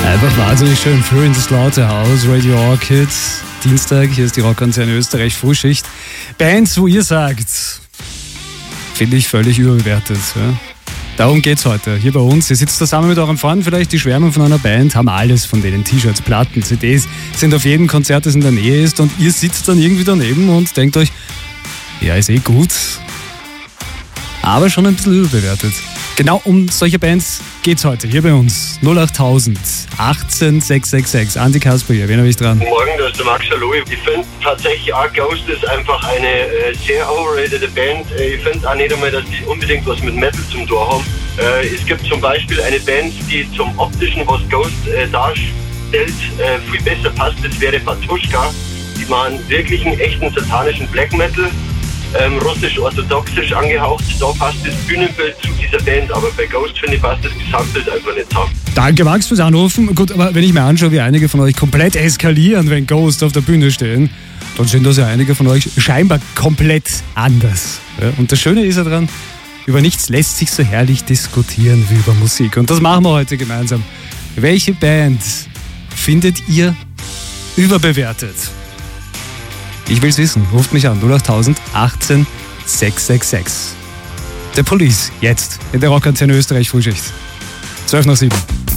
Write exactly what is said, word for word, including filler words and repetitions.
Einfach wahnsinnig schön. Früh in das Slaughterhouse, Radio Orchid. Dienstag, hier ist die Rockantenne Österreich Frühschicht. Bands, wo ihr sagt, finde ich völlig überbewertet. Ja? Darum geht's heute. Hier bei uns. Ihr sitzt zusammen mit euren Freunden, vielleicht die schwärmen von einer Band, haben alles von denen. T-Shirts, Platten, C Ds, sind auf jedem Konzert, das in der Nähe ist. Und ihr sitzt dann irgendwie daneben und denkt euch, ja, ist eh gut, aber schon ein bisschen überbewertet. Genau um solche Bands geht's heute, hier bei uns. null acht tausend achtzehn sechs sechs sechs. Andi Kasper hier, wen habe ich dran? Guten Morgen, das ist der Max, hallo. Ich finde tatsächlich auch Ghost ist einfach eine äh, sehr overrated Band. Äh, ich finde auch nicht einmal, dass die unbedingt was mit Metal zum Tor haben. Äh, es gibt zum Beispiel eine Band, die zum Optischen, was Ghost äh, darstellt, äh, viel besser passt. Das wäre Patuschka. Die machen wirklich einen echten satanischen Black Metal. Ähm, russisch-orthodoxisch angehaucht, da passt das Bühnenbild zu dieser Band, aber bei Ghost, finde ich, passt das Gesamtbild einfach nicht zusammen. Danke Max fürs Anrufen. Gut, aber wenn ich mir anschaue, wie einige von euch komplett eskalieren, wenn Ghost auf der Bühne stehen, dann sind das ja einige von euch scheinbar komplett anders. Ja? Und das Schöne ist ja dran, über nichts lässt sich so herrlich diskutieren wie über Musik. Und das machen wir heute gemeinsam. Welche Band findet ihr überbewertet? Ich will's wissen. Ruft mich an. null acht tausend achtzehn sechs sechs sechs. The Police. Jetzt in der Rockantenne Österreich Frühschicht. zwölf nach sieben.